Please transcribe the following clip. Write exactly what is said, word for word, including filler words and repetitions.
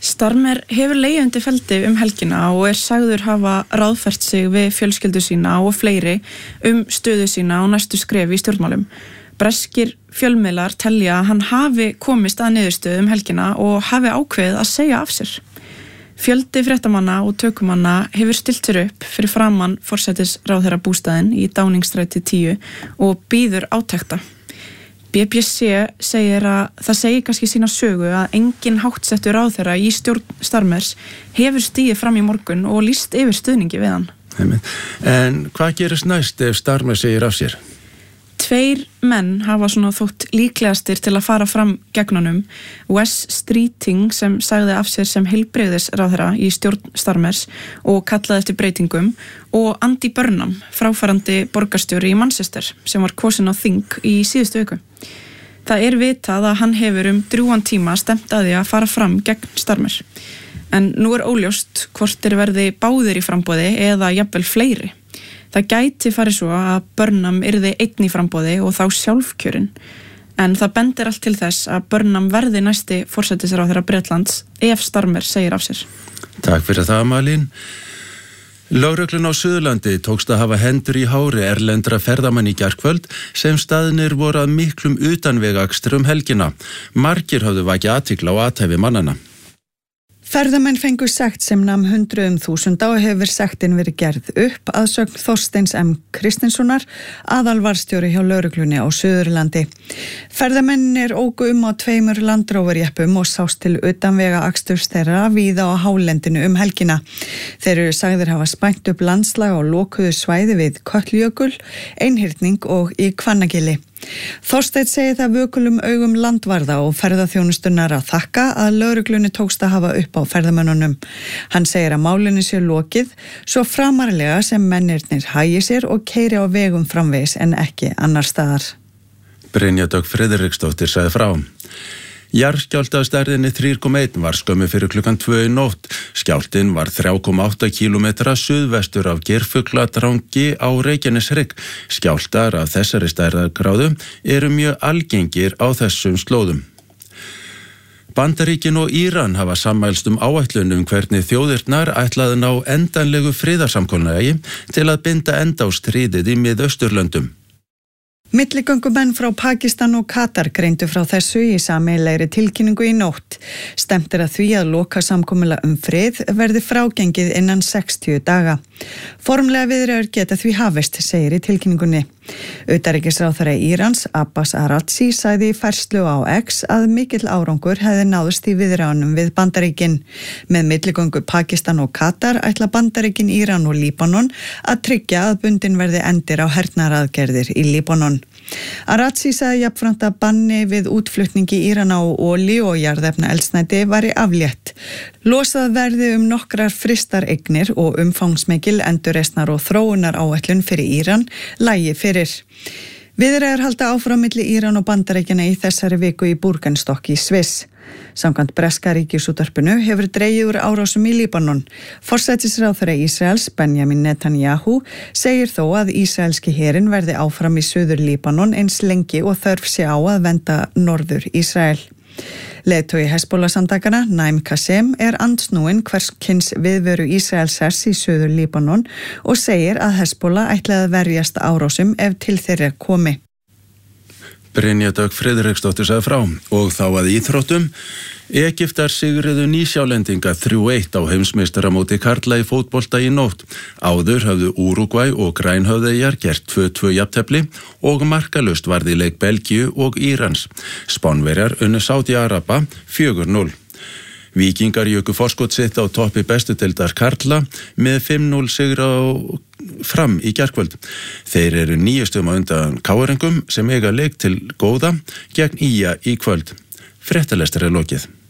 Starmer hefur legið undir feldi um helgina og er sagður hafa ráðfært sig við fjölskyldu sína og fleiri um stöðu sína og næstu skref í stjórnmálum. Breskir fjölmiðlar telja að hann hafi komist að niðurstöðu um helgina og hafi ákveðið að segja af sér. Fjöldi fréttamanna og tökumanna hefur stillt sér upp fyrir framan forsætisráðherra bústaðinn í Downingstræti tíu og bíður átekta. B B C segir að það segir kannski sína sögu að engin háttsettur ráðherra í stjórn Starmers hefur stigið fram í morgun og lýst yfir stuðningi við hann. En hvað gerist næst ef Starmer segir af sér? Tveir menn hafa svona þótt líklegastir til að fara fram gegnunum. Wes Streeting sem sagði af sér sem heilbrigðisráðherra í stjórn Starmers og kallaði eftir breytingum og Andy Burnham, fráfarandi borgarstjóri í Manchester sem var kosinn á þing í síðustu viku. Það er vitað að hann hefur um drjúgan tíma stemt að því að fara fram gegn Starmer. En nú er óljóst hvort er verði báðir í framboði eða jafnvel fleiri. Það gæti farið svo að Burnham yrði einn í framboði og þá sjálfkjörinn. En það bendir allt til þess að Burnham verði næsti forsætisráðherra Bretlands ef Starmer segir af sér. Takk fyrir það, Malín. Lögreglun á Suðurlandi tókst að hafa hendur í hári erlendra ferðamann í gærkvöld sem staðnir voru að miklum utanvegakstri um helgina. Margir höfðu vakið athygli á athæfi mannana. Ferðamenn fengu sekt sem nam hundruðum þúsunda og hefur sektin verið gerð upp að sögn Þorsteins M. Kristinssonar, aðalvarstjóri hjá lögreglunni á Suðurlandi. Ferðamennir óku um á tveimur landrófarjeppum og sást til utanvega aksturs þeirra víða á hálendinu um helgina. Þeir eru sagðir hafa spænt upp landslag á lokuðu svæði við Kötlujökul, Einhyrning og í Hvannagili. Þorsteinn segir það vökulum augum landvarða og ferðaþjónustunnar að þakka að lögreglunni tókst að hafa upp á ferðamönnunum. Hann segir að málinu sé lokið svo framarlega sem mennirnir hagi sér og keyri á vegum framvegis en ekki annar staðar. Brynja Dögg Friðriksdóttir sagði frá. Jarðskjálfti af stærðinni þrjú komma eitt var skömmu fyrir klukkan tvö í nótt. Skjálftinn var þrjú komma átta kílómetra suðvestur af Geirfugladrangi á Reykjaneshrygg. Skjálftar af þessari stærðargráðu eru mjög algengir á þessum slóðum. Bandaríkin og Íran hafa sammælst um áætlunum hvernig þjóðirnar ætlaði ná endanlegu friðarsamkomulagi til að binda enda á stríðið í Miðausturlöndum. Milligöngumenn frá Pakistan og Katar greindu frá þessu í sameiginlegri tilkynningu í nótt. Stefnt er að því að lokasamkomulag um frið verði frágengið innan sextíu daga. Formlega viðræður geta því hafist, segir í tilkynningunni. Utanríkisráðherra Írans, Abbas Araghchi, sagði í færslu á X að mikill árangur hefði náðust í viðræðunum við Bandaríkin. Með milligöngu Pakistan og Katar ætla Bandaríkin, Íran og Líbanon að tryggja að bundin verði endir á hernaðaraðgerðir í Líbanon. Araghchi sagði jafnframt að banni við útflutningi Írana á olíu og jarðefnaeldsneyti væri aflétt. Losað verði um nokkrar frystar eignir og umfangsmikil endurreisnar og þróunar áætlun fyrir Íran lægi fyrir. Viðræður halda áfram milli Íran og Bandaríkjanna í þessari viku í Búrgenstock í Sviss. Samkvæmt breska ríkisútvarpinu hefur dregið úr árásum í Líbanon. Forsætisráðherra Ísraels, Benjamin Netanyahu, segir þó að ísraelski herinn verði áfram í suður Líbanon eins lengi og þörf sé á að venda norður Ísrael. Leiðtogi Hezbollah-samtakana, Naim Qassem, er andsnúinn hvers kyns viðveru Ísraels hers í suður Líbanon og segir að Hezbollah ætlaði að verjast árásum ef til þeirra komi. Brynja Dögg Friðriksdóttir sagði frá og þá að íþróttum. Egyptar sigruðu Nýsjálendinga þrjú eitt á heimsmeistaramóti karla í fótbolta í nótt. Áður höfðu Úrúgvæ og Grænhöfðeyjar gert tvö tvö jafntefli og markalaust varð í leik Belgíu og Írans. Spánverjar unnu Sádi-Araba fjögur núll. Víkingar jöku forskot sitt á toppi bestu deildar karla með fimm núll sigur á fram í gærkvöld. Þeir eru níu stigum á undan K R-ingum sem eiga leik til góða gegn Í A í kvöld. Fréttalestur er lokið.